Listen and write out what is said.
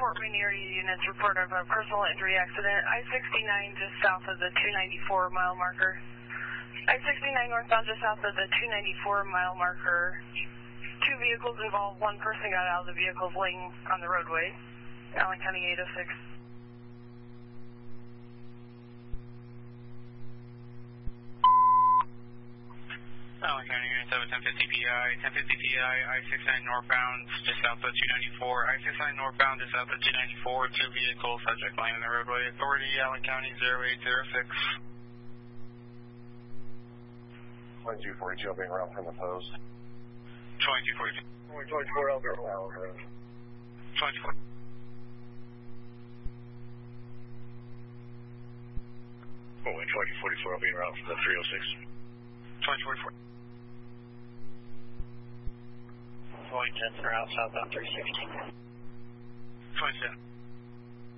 Fort Rainier units report of a personal injury accident. I-69 just south of the 294 mile marker. I-69 northbound just south of the 294 mile marker. 2 vehicles involved. One person got out of the vehicle laying on the roadway. Allen County 806. Allen County Unit 7, 1050 PI, 1050 PI, I-69 northbound, just south of 294. I-69 northbound, just south of 294. 2 vehicles, subject laying on the roadway. Authority, Allen County 0806. 2242 being around from the post. 2242. 24 Elder Road. 24. 2044 being around from the 306. 2044. Going Jensen are out southbound 360. 27.